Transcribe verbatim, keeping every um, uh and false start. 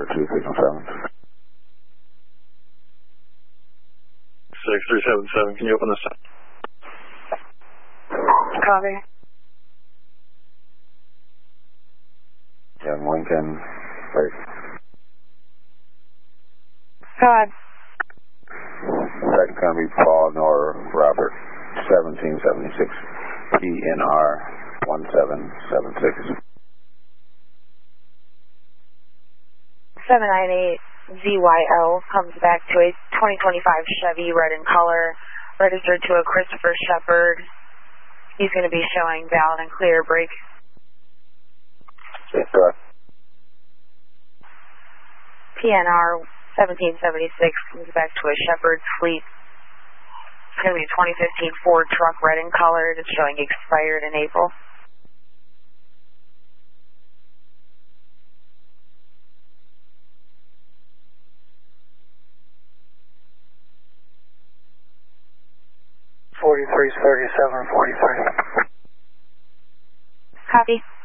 two, signal seven. six three seven seven, can you open this up? Copy. Young Lincoln, wait. Go ahead. Second going to be Paul Nor Robert, seventeen seventy-six, P N R one seven seven six. seven nine eight Z Y L comes back to a twenty twenty-five Chevy, red in color, registered to a Christopher Shepard. He's going to be showing valid and clear brake. Yes, sir. P N R seventeen seventy-six comes back to a Shepard fleet. It's going to be a twenty fifteen Ford truck, red in color. It's showing expired in April. forty-three thirty-seven forty-three. Copy.